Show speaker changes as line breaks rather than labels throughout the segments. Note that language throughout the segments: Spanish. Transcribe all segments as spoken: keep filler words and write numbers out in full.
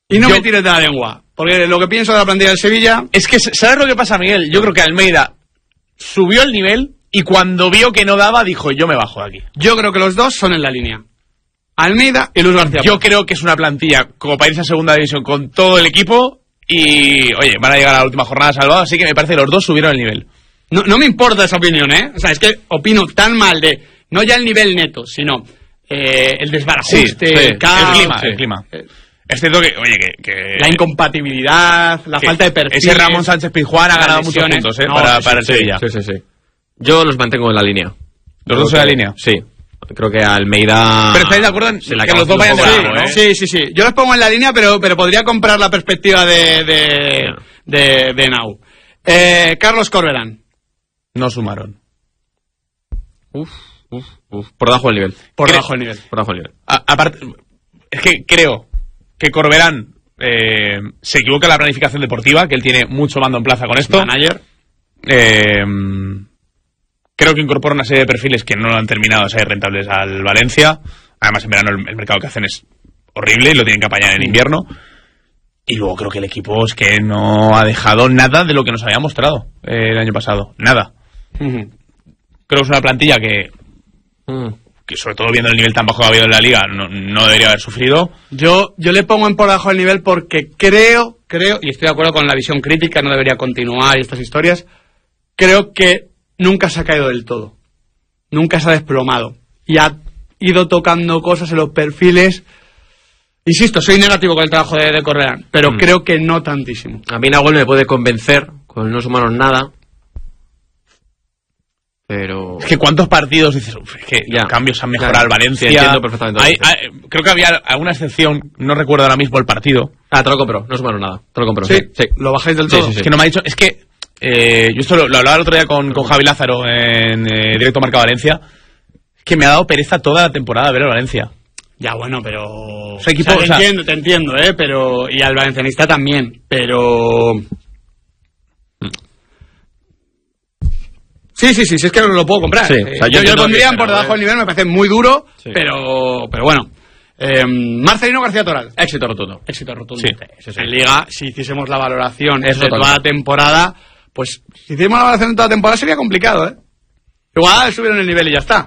Y no
Yo...
me tires de la lengua, porque lo que pienso de la plantilla del Sevilla...
Es que, ¿sabes lo que pasa, Miguel? Yo creo que Almeida subió el nivel y cuando vio que no daba, dijo, yo me bajo de aquí.
Yo creo que los dos son en la línea. Almeida y Luis García.
Yo creo que es una plantilla como para irse a segunda división con todo el equipo y, oye, van a llegar a la última jornada salvados, así que me parece que los dos subieron el nivel.
No, no me importa esa opinión, ¿eh? O sea, es que opino tan mal de, no ya el nivel neto, sino eh, el desbarajuste,
sí, sí,
el caos,
el clima,
sí.
el clima. Es cierto que, oye, que... que
la incompatibilidad, la falta de perfil.
Ese Ramón Sánchez Pizjuán ha ganado muchos puntos, ¿eh?
No,
para,
sí,
para el
sí,
Sevilla.
Sí, sí, sí. Yo los mantengo en la línea.
¿Los dos en la línea?
Sí. Creo que Almeida...
Pero estáis de acuerdo en
se la
que los dos vayan de
sí,
largo, ¿eh?
sí, sí, sí. Yo los pongo en la línea, pero, pero podría comprar la perspectiva de, de, de, de Nau. Eh, Carlos Corberán.
No sumaron.
Uf, uf, uf. Por debajo del nivel.
Por
Cre-
debajo del nivel.
Por debajo del nivel.
A- aparte, es que creo que Corberán eh, se equivoca en la planificación deportiva, que él tiene mucho mando en plaza con esto.
Manager.
Eh, creo que incorpora una serie de perfiles que no han terminado de ser rentables al Valencia. Además, en verano el, el mercado que hacen es horrible y lo tienen que apañar en invierno. Y luego creo que el equipo es que no ha dejado nada de lo que nos había mostrado eh, el año pasado. Nada.
Uh-huh.
Creo que es una plantilla que,
Mm.
que sobre todo viendo el nivel tan bajo que ha habido en la liga, no, no debería haber sufrido.
Yo, yo le pongo en por debajo del nivel porque creo, creo, y estoy de acuerdo con la visión crítica, no debería continuar y estas historias, creo que nunca se ha caído del todo. Nunca se ha desplomado. Y ha ido tocando cosas en los perfiles. Insisto, soy negativo con el trabajo de, de Corberán, pero
Mm.
creo que no tantísimo.
A mí Nahuel me puede convencer con no sumaron nada. Pero...
Es que cuántos partidos dices, uf, es que
Ya.
los cambios han mejorado
Claro.
al Valencia.
Sí, entiendo perfectamente lo
Hay-
que
hay- creo que había alguna excepción, no recuerdo ahora mismo el partido.
Ah, te lo compro. No sumaron nada. Te lo compro.
Sí,
Sí, sí.
lo bajáis del
Sí,
todo.
sí, sí.
Es que no me ha dicho, es que eh, yo esto lo, lo hablaba el otro día con, con Javi Lázaro en eh, Directo Marca Valencia. Es que me ha dado pereza toda la temporada ver el Valencia.
Ya, bueno, pero...
Su equipo,
O sea, te
o sea-
entiendo, te entiendo, ¿eh? Pero... Y al valencianista también, pero... Sí, sí, sí, sí, es que lo puedo comprar.
Sí,
Eh,
o sea, yo
yo yo
entiendo
pondría
que-
por
pero,
debajo
eh.
del nivel, me parece muy duro,
Sí.
pero pero bueno. Eh, Marcelino García Toral.
Éxito rotundo.
Éxito rotundo.
Sí,
sí, sí.
En Liga, si hiciésemos la valoración
Eso
de
total.
toda la temporada, pues si hiciésemos la valoración de toda la temporada sería complicado, ¿eh? Igual subieron el nivel y ya está.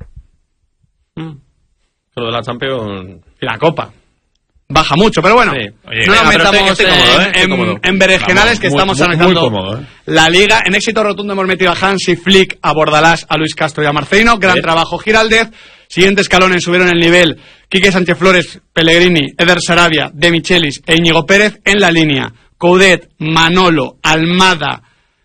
Mm. Pero de la Champions...
Y la Copa. Baja mucho, pero bueno,
Sí.
Oye,
no nos
venga, pero
metamos
estoy- estoy cómodo, ¿eh?
en,
Estoy
en-
cómodo.
en berenjenales,
Vamos,
que
muy-
estamos
muy-
analizando
muy cómodo, ¿eh?
la Liga. En éxito rotundo hemos metido a Hansi Flick, a Bordalás, a Luis Castro y a Marcelino. Gran
Sí.
trabajo Giraldez. Siguiente escalones subieron el nivel Quique Sánchez Flores, Pellegrini, Eder Sarabia, De Michelis e Íñigo Pérez. En la línea Coudet, Manolo, Almada,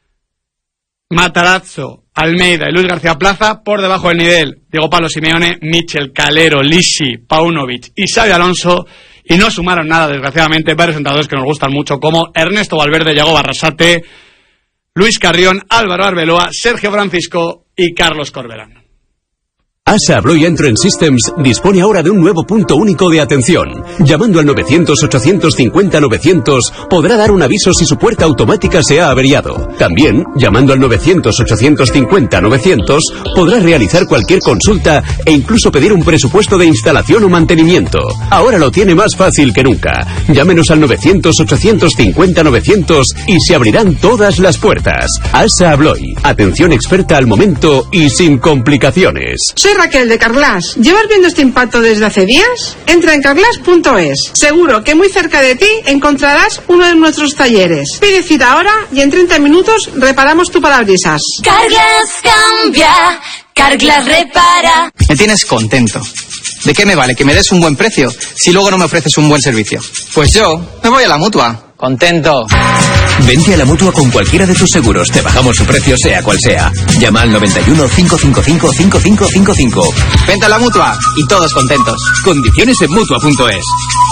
Matarazzo, Almeida y Luis García Plaza. Por debajo del nivel Diego Pablo Simeone, Michel, Calero, Lisi, Paunovic y Xabi Alonso. Y no sumaron nada, desgraciadamente, varios entrenadores que nos gustan mucho, como Ernesto Valverde, Yago Barrasate, Luis Carrión, Álvaro Arbeloa, Sergio Francisco y Carlos Corberán.
ASA Abloy Entrance Systems dispone ahora de un nuevo punto único de atención. Llamando al novecientos ochocientos cincuenta novecientos podrá dar un aviso si su puerta automática se ha averiado. También, llamando al novecientos ochocientos cincuenta novecientos podrá realizar cualquier consulta e incluso pedir un presupuesto de instalación o mantenimiento. Ahora lo tiene más fácil que nunca. Llámenos al novecientos ochocientos cincuenta novecientos y se abrirán todas las puertas. ASA Abloy, atención experta al momento y sin complicaciones.
Soy Raquel de Carglass. ¿Llevas viendo este impacto desde hace días? Entra en carglass punto es. Seguro que muy cerca de ti encontrarás uno de nuestros talleres. Pide cita ahora y en treinta minutos reparamos tu parabrisas.
Carglass cambia, Carglass repara.
Me tienes contento. ¿De qué me vale que me des un buen precio si luego no me ofreces un buen servicio? Pues yo me voy a la Mutua. Contento.
Vente a la Mutua con cualquiera de tus seguros. Te bajamos su precio sea cual sea. Llama al noventa y uno, cinco cinco cinco, cinco cinco cinco cinco.
Vente a la Mutua y todos contentos.
Condiciones en Mutua punto es.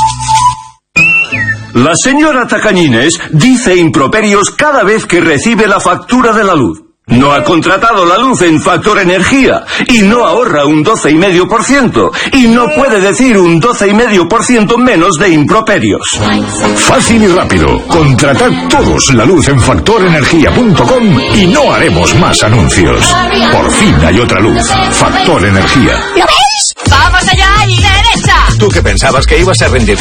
La señora Tacañines dice improperios cada vez que recibe la factura de la luz. No ha contratado la luz en Factor Energía y no ahorra un doce coma cinco por ciento y no puede decir un doce coma cinco por ciento menos de improperios.
Fácil y rápido. Contratad todos la luz en factor energía punto com y no haremos más anuncios. Por fin hay otra luz. Factor Energía.
¿Lo ves? ¡Vamos allá y derecha!
¿Tú que pensabas que ibas a rendir